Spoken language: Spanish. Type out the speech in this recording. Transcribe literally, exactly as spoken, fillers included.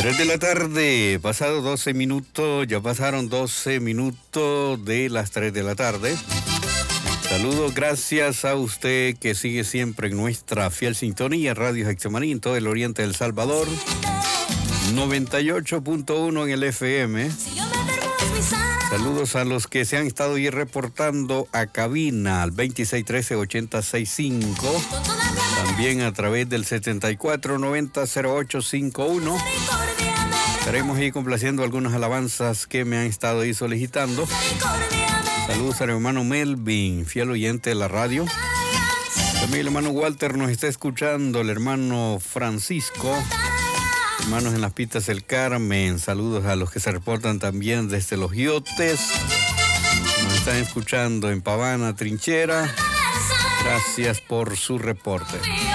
tres de la tarde, pasado doce minutos, ya pasaron doce minutos de las tres de la tarde. Saludos, gracias a usted que sigue siempre en nuestra fiel sintonía, Radio Getsemaní en todo el oriente del Salvador, noventa y ocho punto uno en el F M. Saludos a los que se han estado ahí reportando a cabina al veintiséis trece ochenta sesenta y cinco, también a través del setenta y cuatro noventa cero ocho cincuenta y uno. Estaremos ahí complaciendo algunas alabanzas que me han estado ahí solicitando. Saludos al hermano Melvin, fiel oyente de la radio. También el hermano Walter nos está escuchando, el hermano Francisco, hermanos en las pistas del Carmen. Saludos a los que se reportan también desde Los Yotes. Nos están escuchando en Pavana, Trinchera. Gracias por su reporte.